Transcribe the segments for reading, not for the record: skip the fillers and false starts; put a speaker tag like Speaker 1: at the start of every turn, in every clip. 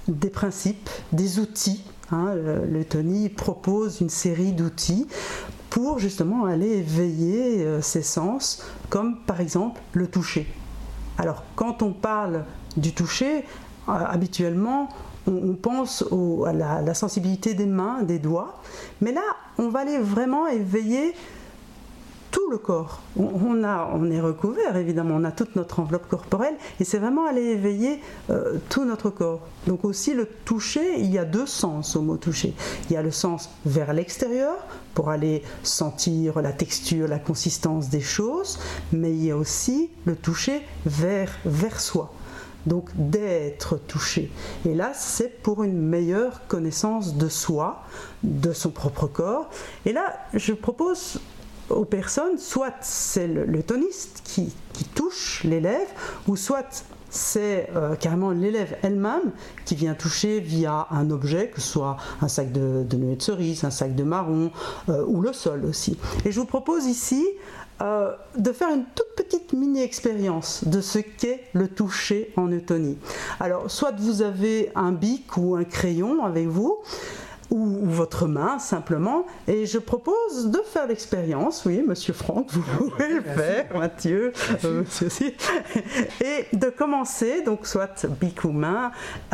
Speaker 1: des principes, des outils. L'eutonie propose une série d'outils pour justement aller éveiller ses sens, comme par exemple le toucher. Alors quand on parle du toucher, habituellement on pense à la sensibilité des mains, des doigts, mais là on va aller vraiment éveiller tout le corps. On est recouvert évidemment, on a toute notre enveloppe corporelle et c'est vraiment aller éveiller tout notre corps. Donc aussi le toucher, il y a deux sens au mot toucher. Il y a le sens vers l'extérieur pour aller sentir la texture, la consistance des choses, mais il y a aussi le toucher vers soi. Donc d'être touché. Et là, c'est pour une meilleure connaissance de soi, de son propre corps. Et là, je propose aux personnes, soit c'est l'eutoniste qui touche l'élève, ou soit c'est carrément l'élève elle-même qui vient toucher via un objet, que ce soit un sac de nuez de cerise, un sac de marron, ou le sol aussi. Et je vous propose ici de faire une toute petite mini-expérience de ce qu'est le toucher en eutonie. Alors, soit vous avez un bic ou un crayon avec vous, ou votre main simplement, et je propose de faire l'expérience. Oui, monsieur Franck, vous pouvez le faire, Mathieu, monsieur aussi, et de commencer, donc soit bic ou main,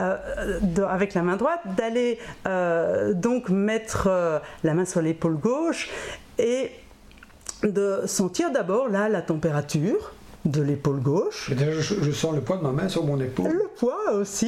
Speaker 1: avec la main droite, d'aller donc mettre la main sur l'épaule gauche et de sentir d'abord là la température de l'épaule gauche.
Speaker 2: Et déjà, je sens le poids de ma main sur mon épaule.
Speaker 1: Le poids aussi.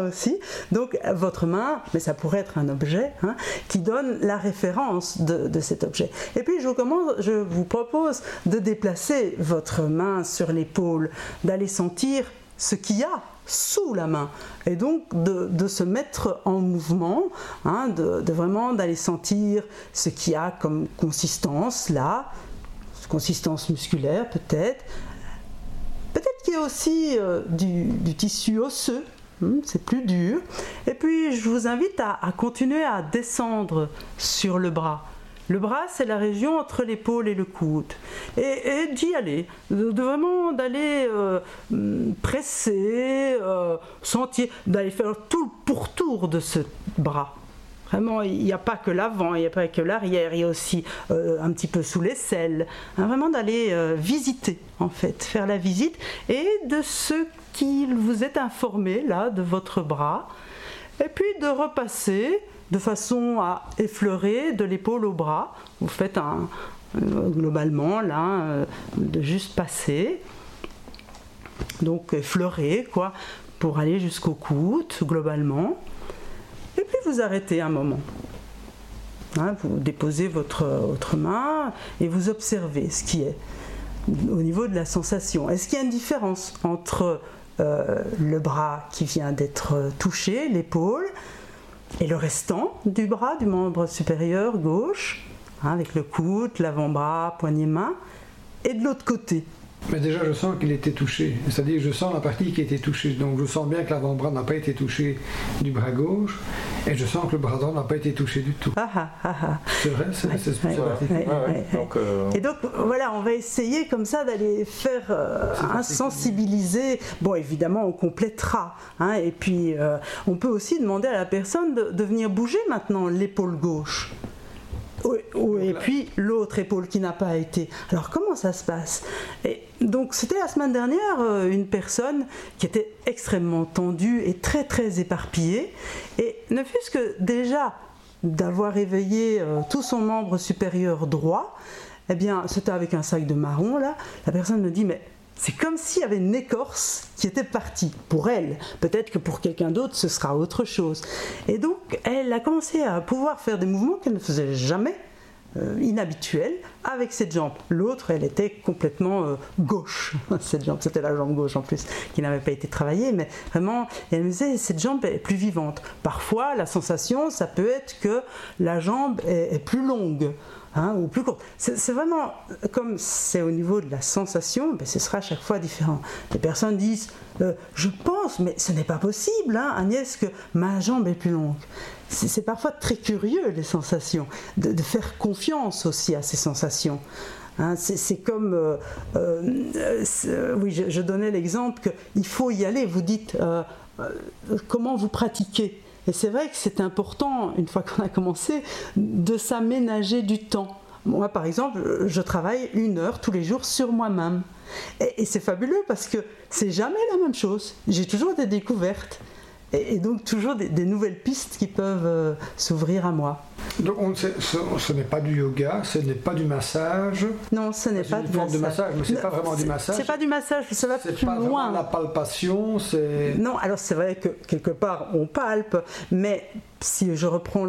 Speaker 1: Donc votre main, mais ça pourrait être un objet, qui donne la référence de cet objet. Et puis je vous propose de déplacer votre main sur l'épaule, d'aller sentir ce qu'il y a sous la main, et donc de se mettre en mouvement, de vraiment d'aller sentir ce qu'il y a comme consistance là, consistance musculaire peut-être qu'il y a aussi du tissu osseux, c'est plus dur. Et puis je vous invite à continuer à descendre sur le bras. Le bras, c'est la région entre l'épaule et le coude. Et d'y aller, vraiment d'aller presser, sentir, d'aller faire tout le pourtour de ce bras. Vraiment, il n'y a pas que l'avant, il n'y a pas que l'arrière, il y a aussi un petit peu sous l'aisselle. Vraiment d'aller visiter, en fait, faire la visite, et de ce qu'il vous est informé, là, de votre bras. Et puis de repasser de façon à effleurer de l'épaule au bras. Vous faites globalement, là, de juste passer. Donc effleurer, quoi, pour aller jusqu'au coude, globalement. Et puis vous arrêtez un moment. Vous déposez votre main et vous observez ce qui est au niveau de la sensation. Est-ce qu'il y a une différence entre le bras qui vient d'être touché, l'épaule, et le restant du bras, du membre supérieur gauche, avec le coude, l'avant-bras, poignet-main, et de l'autre côté?
Speaker 2: Mais déjà, je sens qu'il était touché. C'est-à-dire, je sens la partie qui a été touchée. Donc, je sens bien que l'avant-bras n'a pas été touché du bras gauche. Et je sens que le bras droit n'a pas été touché du tout. C'est vrai, c'est particulier.
Speaker 1: Et donc, voilà, on va essayer comme ça d'aller faire sensibiliser. Bon, évidemment, on complétera. Et puis, on peut aussi demander à la personne de venir bouger maintenant l'épaule gauche. Et puis l'autre épaule qui n'a pas été. Alors comment ça se passe? Et donc c'était la semaine dernière une personne qui était extrêmement tendue et très très éparpillée, et ne fût-ce que déjà d'avoir éveillé tout son membre supérieur droit, eh bien c'était avec un sac de marron là, la personne me dit mais c'est comme s'il y avait une écorce qui était partie pour elle. Peut-être que pour quelqu'un d'autre, ce sera autre chose. Et donc, elle a commencé à pouvoir faire des mouvements qu'elle ne faisait jamais, inhabituels, avec cette jambe. L'autre, elle était complètement gauche. Cette jambe, c'était la jambe gauche en plus, qui n'avait pas été travaillée. Mais vraiment, elle me disait, cette jambe est plus vivante. Parfois, la sensation, ça peut être que la jambe est plus longue. Ou plus courte. C'est vraiment, comme c'est au niveau de la sensation, ce sera à chaque fois différent. Les personnes disent, je pense, mais ce n'est pas possible, Agnès, que ma jambe est plus longue. C'est parfois très curieux, les sensations, de faire confiance aussi à ces sensations. C'est comme, oui, je donnais l'exemple qu'il faut y aller. Vous dites, comment vous pratiquez. Et c'est vrai que c'est important, une fois qu'on a commencé, de s'aménager du temps. Moi, par exemple, je travaille 1 heure tous les jours sur moi-même. Et c'est fabuleux parce que c'est jamais la même chose. J'ai toujours des découvertes. Et donc toujours des nouvelles pistes qui peuvent s'ouvrir à moi.
Speaker 2: Donc ce n'est pas du yoga, ce n'est pas du massage.
Speaker 1: Non, ce n'est pas du massage. C'est une forme de massage,
Speaker 2: mais ce n'est pas vraiment du massage.
Speaker 1: C'est pas du massage, ça va plus
Speaker 2: loin. C'est pas vraiment la palpation, c'est...
Speaker 1: Non, alors c'est vrai que quelque part on palpe, mais si je reprends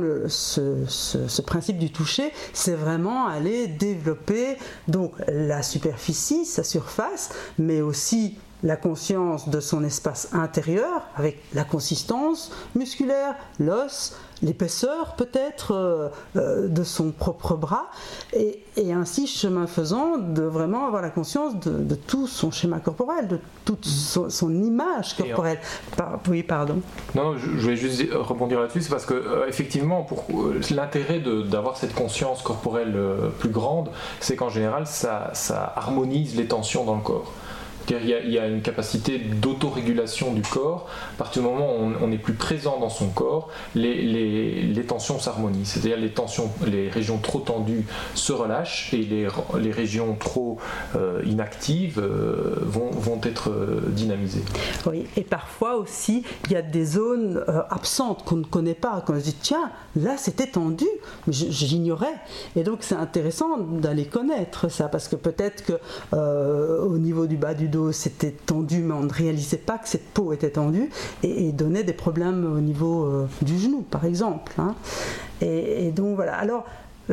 Speaker 1: ce principe du toucher, c'est vraiment aller développer donc la superficie, sa surface, mais aussi la conscience de son espace intérieur avec la consistance musculaire, l'os, l'épaisseur peut-être de son propre bras et ainsi, chemin faisant, de vraiment avoir la conscience de tout son schéma corporel, de toute son image corporelle. Oui, pardon.
Speaker 3: Non, je voulais juste rebondir là-dessus, c'est parce que effectivement, l'intérêt d'avoir cette conscience corporelle plus grande, c'est qu'en général, ça harmonise les tensions dans le corps. Il y a une capacité d'autorégulation du corps. À partir du moment où on est plus présent dans son corps, les tensions s'harmonisent. C'est-à-dire les régions trop tendues se relâchent et les régions trop inactives vont être dynamisées.
Speaker 1: Oui, et parfois aussi, il y a des zones absentes qu'on ne connaît pas. Quand on se dit, tiens, là c'était tendu, mais j'ignorais. Et donc c'est intéressant d'aller connaître ça, parce que peut-être qu'au niveau du bas du dos, c'était tendu, mais on ne réalisait pas que cette peau était tendue et donnait des problèmes au niveau du genou, par exemple. Hein. Et donc voilà. Alors,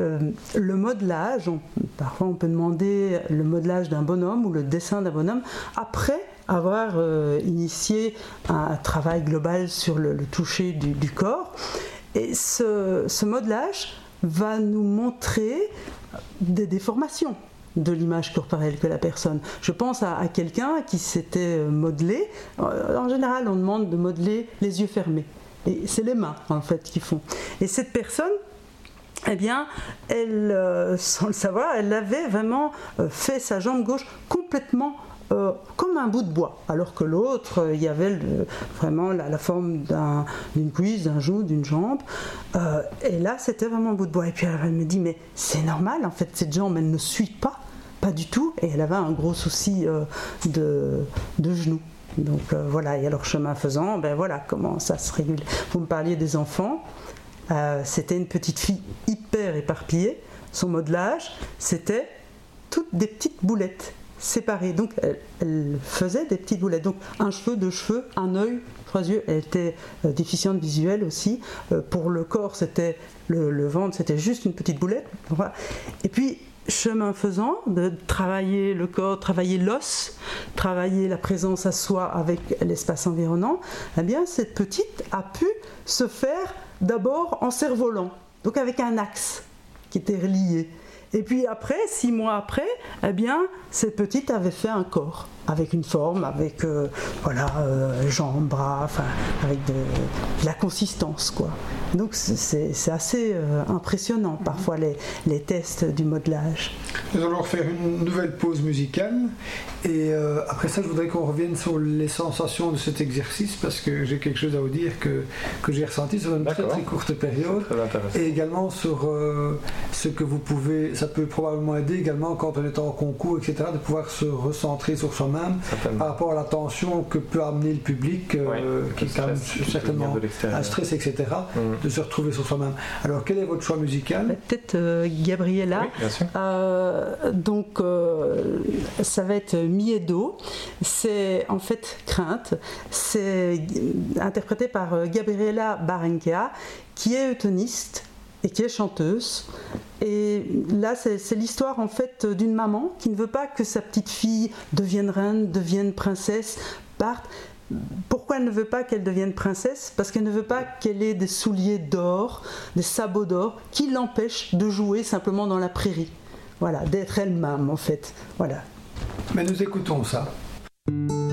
Speaker 1: le modelage, parfois on peut demander le modelage d'un bonhomme ou le dessin d'un bonhomme après avoir initié un travail global sur le toucher du corps. Et ce modelage va nous montrer des déformations de l'image corporelle que la personne. Je pense à quelqu'un qui s'était modelé. En général, on demande de modeler les yeux fermés. Et c'est les mains, en fait, qui font. Et cette personne, eh bien, elle, sans le savoir, elle avait vraiment fait sa jambe gauche complètement comme un bout de bois, alors que l'autre, il y avait vraiment la forme d'une cuisse, d'un genou, d'une jambe, et là c'était vraiment un bout de bois. Et puis elle me dit, mais c'est normal, en fait cette jambe elle ne suit pas du tout, et elle avait un gros souci de genou. Donc voilà, et alors chemin faisant, ben voilà comment ça se régule. Vous me parliez des enfants, c'était une petite fille hyper éparpillée, son modelage c'était toutes des petites boulettes séparées, donc elle faisait des petites boulettes, donc un cheveu, 2 cheveux, un œil, 3 yeux. Elle était déficiente visuelle aussi. Pour le corps, c'était le ventre, c'était juste une petite boulette. Voilà. Et puis chemin faisant, de travailler le corps, travailler l'os, travailler la présence à soi avec l'espace environnant, eh bien cette petite a pu se faire d'abord en cerf-volant, donc avec un axe qui était relié. Et puis après, 6 mois après, eh bien, cette petite avait fait un corps, avec une forme, avec jambes, bras, enfin, avec de la consistance, quoi. Donc c'est assez impressionnant, parfois, les tests du modelage.
Speaker 2: Nous allons faire une nouvelle pause musicale, et après ça, je voudrais qu'on revienne sur les sensations de cet exercice, parce que j'ai quelque chose à vous dire que j'ai ressenti sur une très très courte période, et également sur ce que vous pouvez, ça peut probablement aider également quand on est en concours, etc., de pouvoir se recentrer sur soi-même par rapport à la tension que peut amener le public, qui est quand même certainement un stress, etc., de se retrouver sur soi-même. Alors quel est votre choix musical?
Speaker 1: Peut-être Gabriella.
Speaker 3: Oui, bien sûr.
Speaker 1: Donc ça va être Miedo, c'est en fait Crainte, c'est interprété par Gabriella Barrenechea, qui est eutoniste et qui est chanteuse. Et là, c'est l'histoire en fait d'une maman qui ne veut pas que sa petite fille devienne reine, devienne princesse, parte. Pourquoi elle ne veut pas qu'elle devienne princesse? Parce qu'elle ne veut pas qu'elle ait des souliers d'or, des sabots d'or, qui l'empêchent de jouer simplement dans la prairie. Voilà, d'être elle-même en fait. Voilà.
Speaker 2: Mais nous écoutons ça.